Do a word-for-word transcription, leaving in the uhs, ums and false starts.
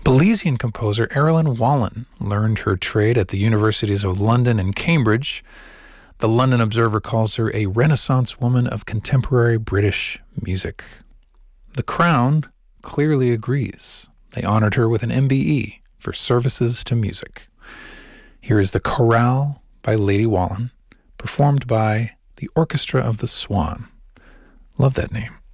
Belizean composer Erilyn Wallen learned her trade at the universities of London and Cambridge. The London Observer calls her a Renaissance woman of contemporary British music. The Crown clearly agrees. They honored her with an M B E for services to music. Here is the Chorale by Lady Wallen, performed by the Orchestra of the Swan. Love that name.